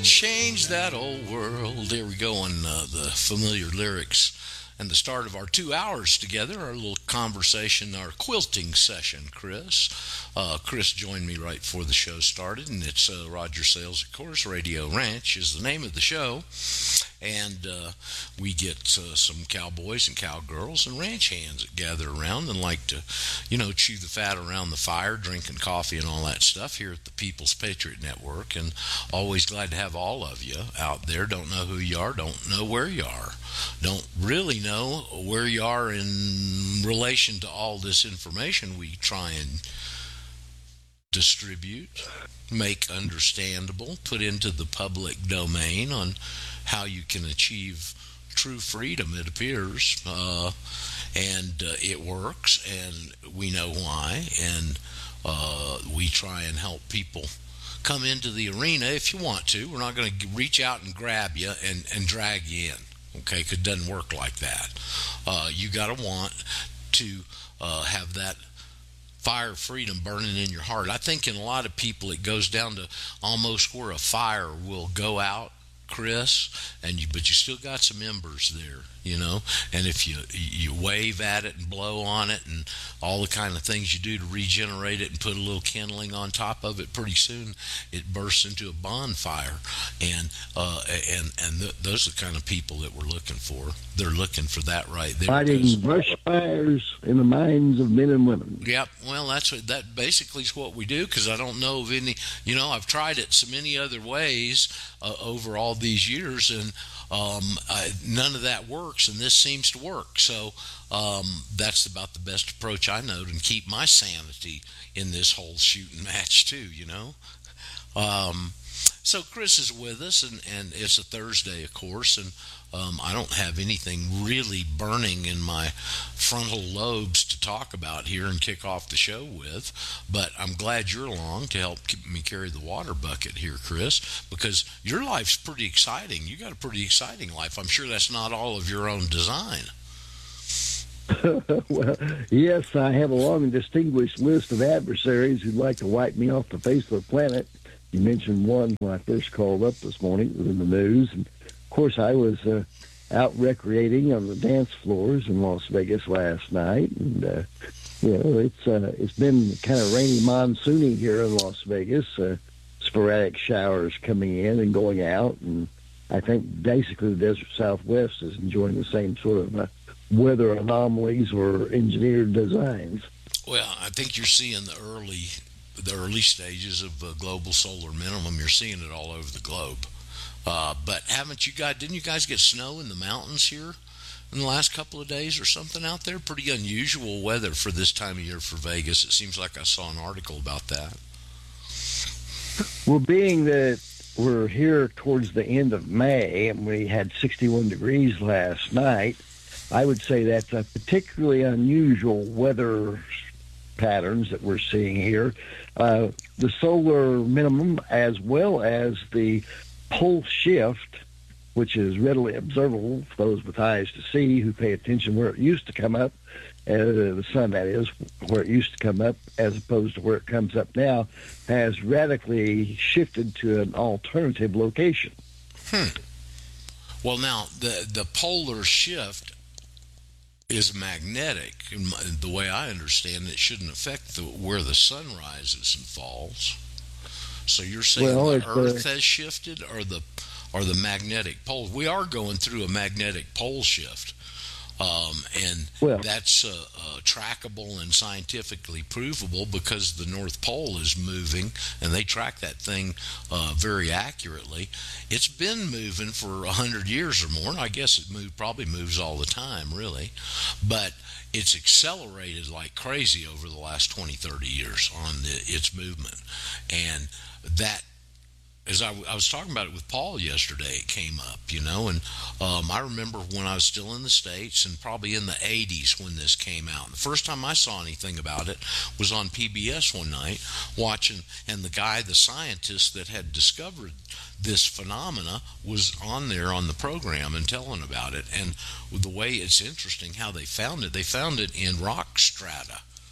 Change that old world. There we go on the familiar lyrics and the start of our 2 hours together, our little conversation, our quilting session, Chris. Chris joined me right before the show started, and it's Roger Sales, of course. Radio Ranch is the name of the show. And we get some cowboys and cowgirls and ranch hands that gather around and like to, chew the fat around the fire, drinking coffee and all that stuff here at the People's Patriot Network. And always glad to have all of you out there. Don't know who you are, don't know where you are, don't really know where you are in relation to all this information we try and distribute, make understandable, put into the public domain on how you can achieve true freedom, it appears, and it works, and we know why, and we try and help people come into the arena if you want to. We're not going to reach out and grab you and drag you in, okay, because it doesn't work like that. You got to want to have that fire of freedom burning in your heart. I think in a lot of people it goes down to almost where a fire will go out, Chris, but you still got some embers there, and if you wave at it and blow on it and all the kind of things you do to regenerate it and put a little kindling on top of it, pretty soon it bursts into a bonfire. And those are the kind of people that we're looking for. They're looking for that right there. Fighting brush fires in the minds of men and women. Yep. Well, that basically is what we do, because I don't know of any, I've tried it so many other ways over all these years, and none of that works, and this seems to work. So that's about the best approach I know to keep my sanity in this whole shooting match too, So Chris is with us, and it's a Thursday, of course, and I don't have anything really burning in my frontal lobes to talk about here and kick off the show with, but I'm glad you're along to help keep me carry the water bucket here, Chris, because your life's pretty exciting. You got a pretty exciting life. I'm sure that's not all of your own design. Well, yes, I have a long and distinguished list of adversaries who'd like to wipe me off the face of the planet. You mentioned one when I first called up this morning. It was in the news. And of course, I was out recreating on the dance floors in Las Vegas last night. And, it's been kind of rainy, monsoony here in Las Vegas. Sporadic showers coming in and going out. And I think basically the desert Southwest is enjoying the same sort of weather anomalies or engineered designs. Well, I think you're seeing the early stages of global solar minimum. You're seeing it all over the globe. But didn't you guys get snow in the mountains here in the last couple of days or something out there? Pretty unusual weather for this time of year for Vegas. It seems like I saw an article about that. Well, being that we're here towards the end of May and we had 61 degrees last night, I would say that's a particularly unusual weather patterns that we're seeing here. The solar minimum, as well as the pole shift, which is readily observable for those with eyes to see who pay attention where it used to come up, the sun, that is, where it used to come up as opposed to where it comes up now, has radically shifted to an alternative location. Well, now, the polar shift is magnetic. In the way I understand it, shouldn't affect where the sun rises and falls. So you're saying the Earth has shifted, or the magnetic poles? We are going through a magnetic pole shift, that's trackable and scientifically provable because the North Pole is moving, and they track that thing very accurately. It's been moving for 100 years or more, and I guess it probably moves all the time, really. But it's accelerated like crazy over the last 20, 30 years on its movement. And that, as I was talking about it with Paul yesterday, it came up, and I remember when I was still in the States and probably in the 80s when this came out. And the first time I saw anything about it was on PBS one night watching, and the scientist that had discovered this phenomena was on there on the program and telling about it. And the way it's interesting how they found it in rock strata.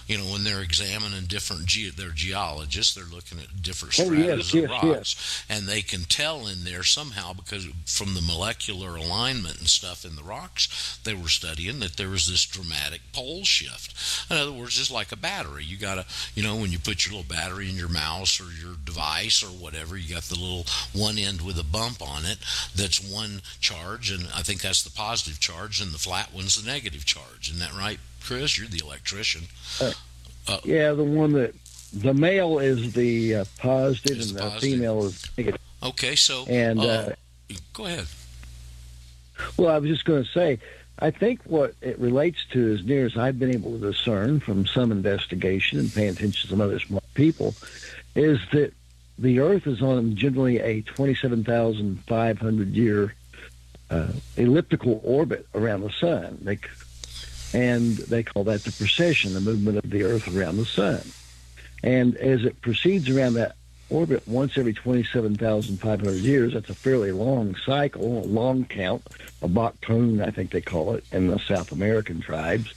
when they're examining different they're geologists, they're looking at different Oh, stratas yes, of yes, rocks, yes. and they can tell in there somehow, because from the molecular alignment and stuff in the rocks they were studying, that there was this dramatic pole shift. In other words, just like a battery, you gotta, when you put your little battery in your mouse or your device or whatever, you got the little one end with a bump on it that's one charge, and I think that's the positive charge, and the flat one's the negative charge. Isn't that right, Chris? You're the electrician. Uh, Uh, yeah, the one that the male is the positive is and the the positive. female is negative. Okay, so And go ahead. well, I was just going to say, I think what it relates to, as near as I've been able to discern from some investigation and paying attention to some other smart people, is that the Earth is on generally a 27,500 year elliptical orbit around the sun. And they call that the precession, the movement of the Earth around the sun. And as it proceeds around that orbit once every 27,500 years, that's a fairly long cycle, a long count, a Bakhtun, I think they call it, in the South American tribes.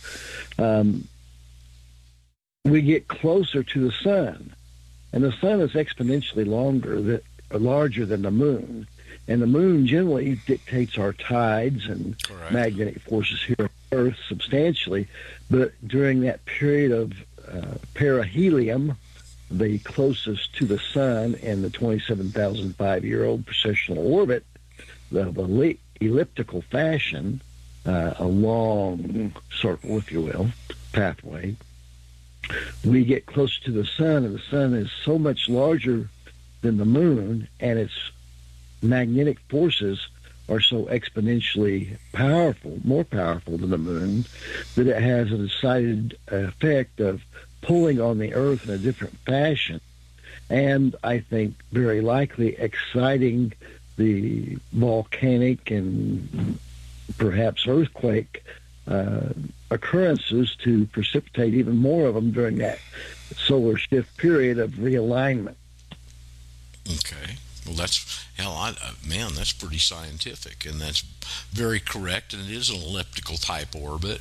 We get closer to the sun. And the sun is exponentially larger than the moon. And the moon generally dictates our tides and Correct. magnetic forces here on Earth substantially. But during that period of perihelion, the closest to the sun in the 27,005-year-old precessional orbit, the elliptical fashion, a long circle, if you will, pathway, we get closer to the sun, and the sun is so much larger than the moon, and its magnetic forces are so exponentially powerful, more powerful than the moon, that it has a decided effect of pulling on the Earth in a different fashion, and I think very likely exciting the volcanic and perhaps earthquake occurrences to precipitate even more of them during that solar shift period of realignment. Okay. Well, man, that's pretty scientific, and that's very correct, and it is an elliptical type orbit.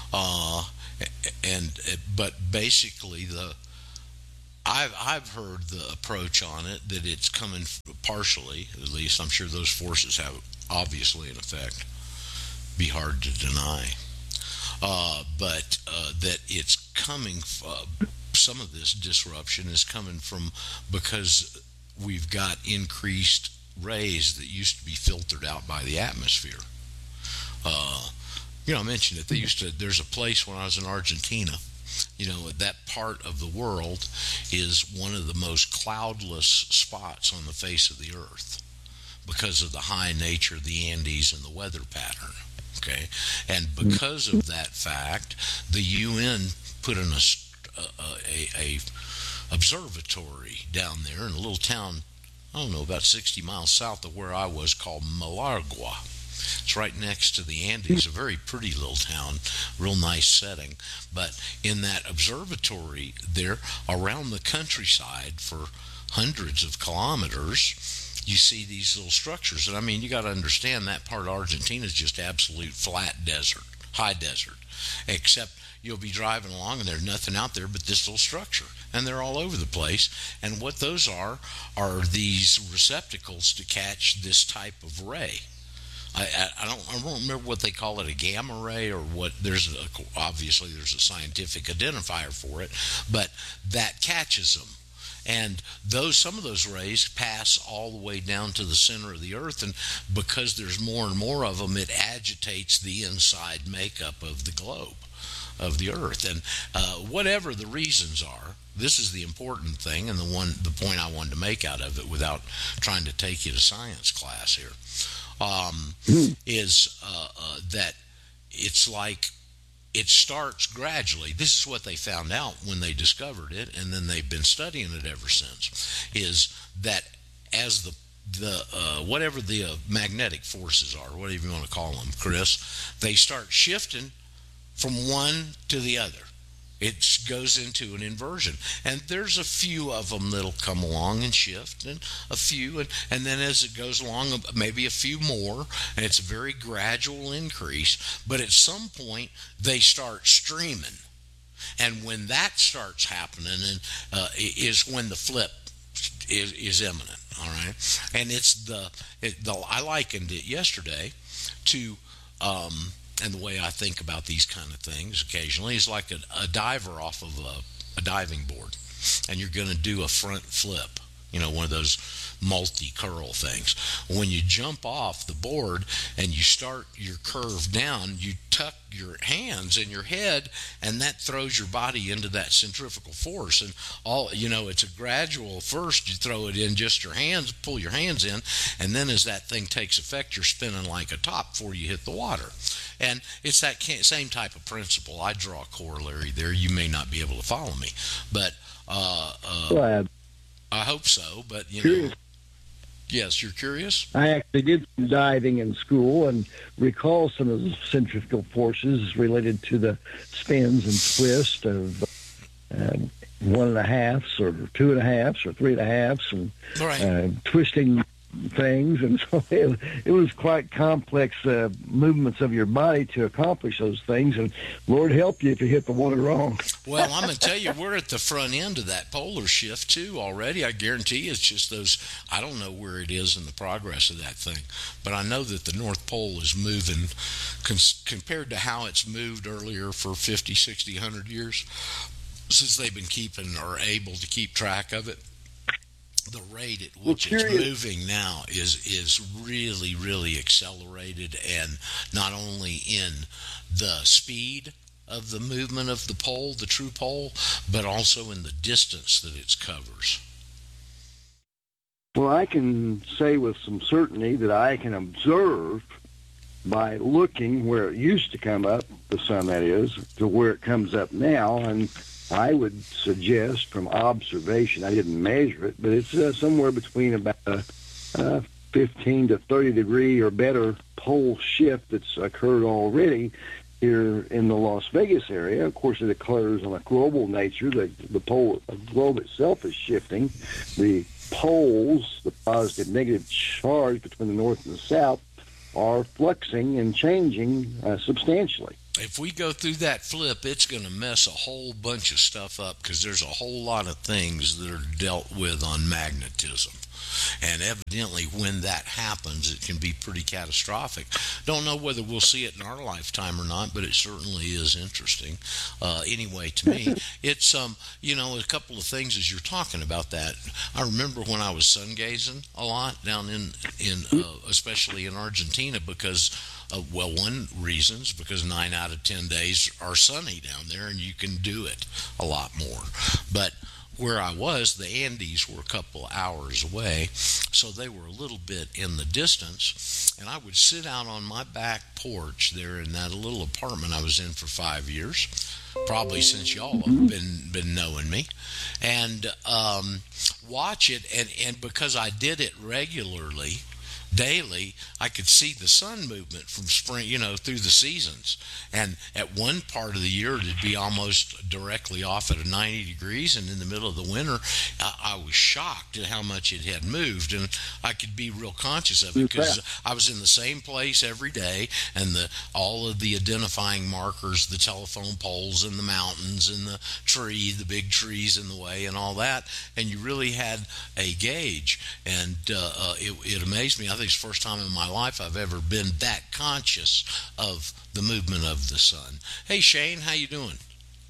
But basically, I've heard the approach on it that it's coming partially, at least I'm sure those forces have obviously an effect. Be hard to deny. But that it's coming, some of this disruption is coming from, because we've got increased rays that used to be filtered out by the atmosphere. I mentioned it. There's a place when I was in Argentina, that part of the world is one of the most cloudless spots on the face of the earth because of the high nature of the Andes and the weather pattern. Okay, and because of that fact, the UN put in a observatory down there in a little town, I don't know, about 60 miles south of where I was, called Malargua. It's right next to the Andes, a very pretty little town, real nice setting. But in that observatory there, around the countryside for hundreds of kilometers, you see these little structures. And I mean, you got to understand that part of Argentina is just absolute flat desert, high desert, except you'll be driving along and there's nothing out there but this little structure, and they're all over the place. And what those are these receptacles to catch this type of ray. I don't remember what they call it, a gamma ray or what. Obviously there's a scientific identifier for it, but that catches them. And some of those rays pass all the way down to the center of the earth, and because there's more and more of them, it agitates the inside makeup of the globe, of the earth. And whatever the reasons are, this is the important thing, and the point I wanted to make out of it, without trying to take you to science class here, is that it's like it starts gradually. This is what they found out when they discovered it, and then they've been studying it ever since, is that as the whatever the magnetic forces are, whatever you want to call them, Chris, they start shifting from one to the other. It goes into an inversion, and there's a few of them that'll come along and shift, and a few, and then as it goes along, maybe a few more, and it's a very gradual increase. But at some point, they start streaming, And when that starts happening, and is when the flip is imminent. All right, and I likened it yesterday to, and the way I think about these kind of things occasionally is like a diver off of a diving board, and you're going to do a front flip. One of those multi-curl things. When you jump off the board and you start your curve down, you tuck your hands in your head, and that throws your body into that centrifugal force. And it's a gradual. First, you throw it in just your hands, pull your hands in, and then as that thing takes effect, you're spinning like a top before you hit the water. And it's that same type of principle. I draw a corollary there. You may not be able to follow me, but I hope so, but yes, you're curious? I actually did some diving in school and recall some of the centrifugal forces related to the spins and twists of 1.5s or 2.5s or 3.5s and right. Twisting things. And so it was quite complex movements of your body to accomplish those things. And Lord help you if you hit the water wrong. Well, I'm going to tell you, we're at the front end of that polar shift, too, already. I guarantee it's just those, I don't know where it is in the progress of that thing, but I know that the North Pole is moving compared to how it's moved earlier for 50, 60, 100 years, since they've been keeping or able to keep track of it. The rate at which it's moving now is really, really accelerated, and not only in the speed of the movement of the pole, the true pole, but also in the distance that it covers. Well, I can say with some certainty that I can observe by looking where it used to come up, the sun that is, to where it comes up now, and I would suggest from observation, I didn't measure it, but it's somewhere between about a 15 to 30 degree or better pole shift that's occurred already here in the Las Vegas area. Of course, it occurs on a global nature. The globe itself is shifting. The poles, the positive, negative charge between the north and the south, are fluxing and changing substantially. If we go through that flip, it's going to mess a whole bunch of stuff up, because there's a whole lot of things that are dealt with on magnetism. And evidently, when that happens, it can be pretty catastrophic. Don't know whether we'll see it in our lifetime or not, but it certainly is interesting. Anyway, to me, it's a couple of things as you're talking about that. I remember when I was sun gazing a lot down in especially in Argentina, because one reason is because 9 out of 10 days are sunny down there, and you can do it a lot more. But where I was, the Andes were a couple hours away, so they were a little bit in the distance, and I would sit out on my back porch there in that little apartment I was in for 5 years, probably since y'all have been knowing me, and watch it, and because I did it regularly, daily, I could see the sun movement from spring, through the seasons. And at one part of the year, it'd be almost directly off at 90 degrees. And in the middle of the winter, I was shocked at how much it had moved. And I could be real conscious of it because I was in the same place every day. And all of the identifying markers, the telephone poles and the mountains and the big trees in the way and all that. And you really had a gauge. And it amazed me. I think it's the first time in my life I've ever been that conscious of the movement of the sun. Hey, Shane, how you doing?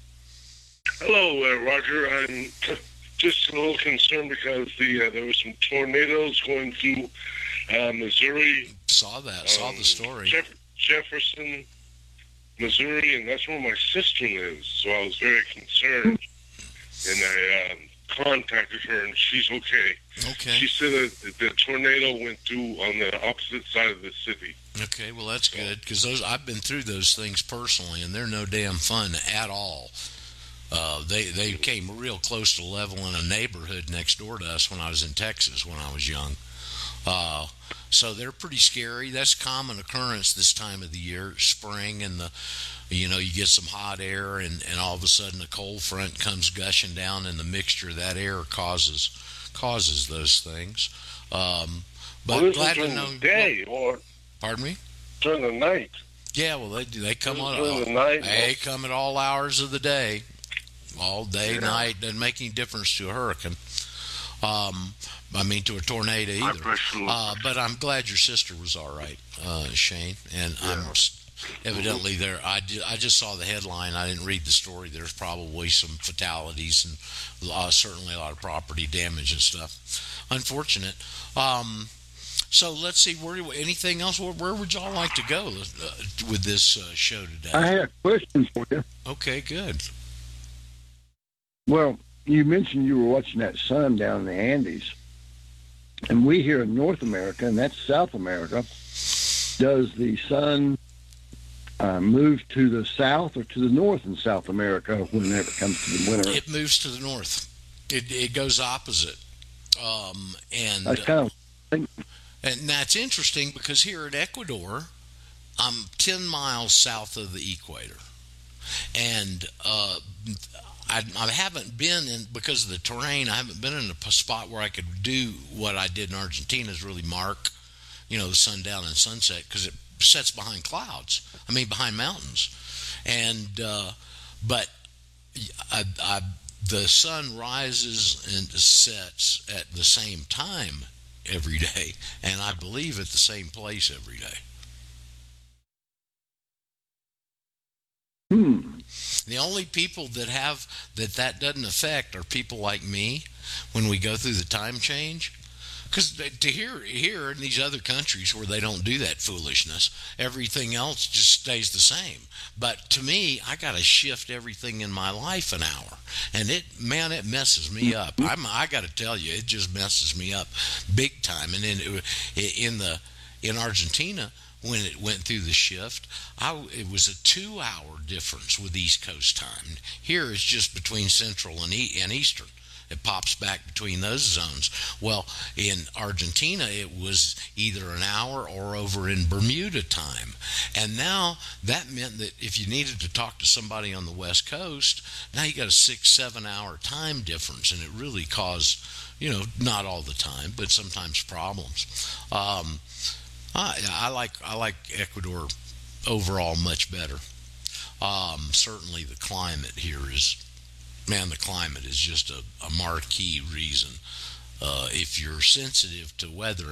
Hello, Roger. I'm just a little concerned because there were some tornadoes going through Missouri. Saw the story. Jefferson, Missouri, and that's where my sister lives. So I was very concerned, and I contacted her, and she's okay. Okay. She said that the tornado went through on the opposite side of the city. Okay, well, that's good, because I've been through those things personally, and they're no damn fun at all. They came real close to level in a neighborhood next door to us when I was in Texas when I was young. So they're pretty scary. That's a common occurrence this time of the year, spring, and you get some hot air, and all of a sudden a cold front comes gushing down, and the mixture of that air causes those things. But glad to know. Day or pardon me? During the night. Yeah, well, they come on. During the night. They come at all hours of the day. all day, night. Doesn't make any difference to a hurricane. To a tornado either. But I'm glad your sister was all right, Shane. And I'm evidently there. I just saw the headline. I didn't read the story. There's probably some fatalities and certainly a lot of property damage and stuff. Unfortunate. So let's see. Anything else? Where would y'all like to go with this show today? I had a question for you. Okay, good. Well, you mentioned you were watching that sun down in the Andes. And we here in North America, and that's South America, does the sun move to the south or to the north in South America whenever it comes to the winter? It moves to the north. It goes opposite. And I kind of think. And that's interesting because here in Ecuador, I'm 10 miles south of the equator. And I haven't been in, because of the terrain, I haven't been in a spot where I could do what I did in Argentina, is really mark, the sundown and sunset, because it sets behind clouds. Behind mountains. And, but the sun rises and sets at the same time every day, and I believe at the same place every day. The only people that doesn't affect are people like me when we go through the time change. Because to here in these other countries where they don't do that foolishness, everything else just stays the same. But to me, I got to shift everything in my life an hour, and it messes me up. I got to tell you, it just messes me up big time. And then in Argentina, when it went through the shift, it was a 2-hour difference with East Coast time. Here it's just between Central and Eastern. It pops back between those zones. Well, in Argentina, it was either an hour or over in Bermuda time. And now that meant that if you needed to talk to somebody on the West Coast, now you got a 6-7 hour time difference, and it really caused, not all the time, but sometimes problems. I like Ecuador overall much better. Certainly the climate here is. The climate is just a marquee reason. If you're sensitive to weather